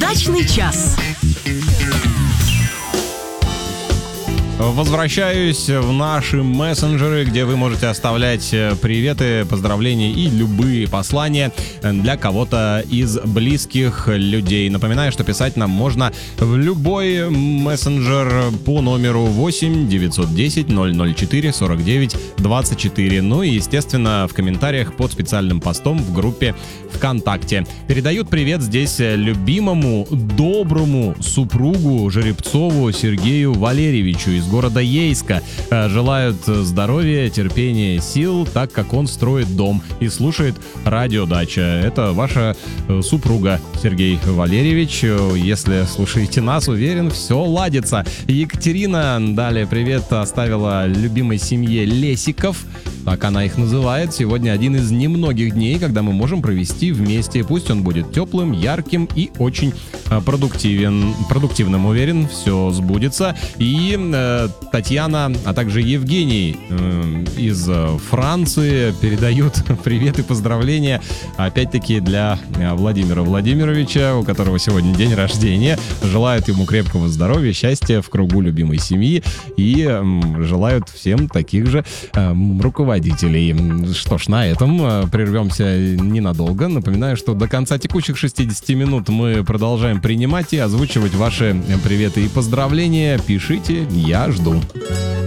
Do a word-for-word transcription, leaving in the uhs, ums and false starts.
Удачный час. Возвращаюсь в наши мессенджеры, где вы можете оставлять приветы, поздравления и любые послания для кого-то из близких людей. Напоминаю, что писать нам можно в любой мессенджер по номеру восемь девятьсот десять ноль ноль четыре сорок девять двадцать четыре. Ну и, естественно, в комментариях под специальным постом в группе ВКонтакте. Передают привет здесь любимому, доброму супругу Жеребцову Сергею Валерьевичу из города Ейска. Желают здоровья, терпения, сил, так как он строит дом и слушает радио «Дача». Это ваша супруга, Сергей Валерьевич. Если слушаете нас, уверен, все ладится. Екатерина, далее привет, оставила любимой семье Лесиков. Так она их называет. Сегодня один из немногих дней, когда мы можем провести вместе. Пусть он будет теплым, ярким и очень продуктивен. Продуктивным, уверен, все сбудется. И э, Татьяна, а также Евгений э, из Франции передают привет и поздравления опять-таки для Владимира Владимировича, у которого сегодня день рождения. Желают ему крепкого здоровья, счастья в кругу любимой семьи и э, желают всем таких же э, руководителей. Что ж, на этом прервемся ненадолго. Напоминаю, что до конца текущих шестидесяти минут мы продолжаем принимать и озвучивать ваши приветы и поздравления. Пишите, я жду.